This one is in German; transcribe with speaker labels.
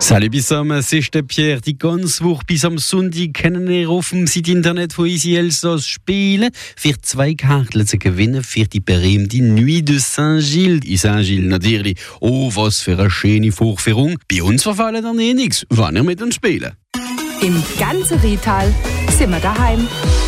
Speaker 1: Salut bis am 6. Pierre, die ganze Woche bis am Sonntag können wir auf dem Site Internet von Easy Elsass spielen. Für 2 Karten zu gewinnen für die berühmte Nuit de Saint-Gilles. In Saint-Gilles natürlich. Oh, was für eine schöne Vorführung. Bei uns verfallen dann nichts, wenn ihr mit uns spielen.
Speaker 2: Im ganzen Rheintal sind wir daheim.